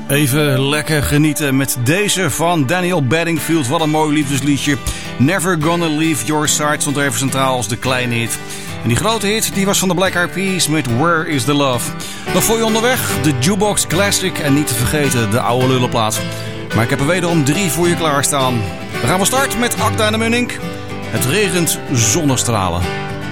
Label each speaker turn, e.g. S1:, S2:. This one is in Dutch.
S1: Even lekker genieten met deze van Daniel Bedingfield. Wat een mooi liefdesliedje. Never Gonna Leave Your Side stond er even centraal als de kleine hit. En die grote hit die was van de Black Eyed Peas met Where Is The Love. Nog voor je onderweg, de Jukebox Classic en niet te vergeten de oude lullenplaat. Maar ik heb er wederom 3 voor je klaarstaan. We gaan van start met Akda en de Munnik. Het regent zonnestralen.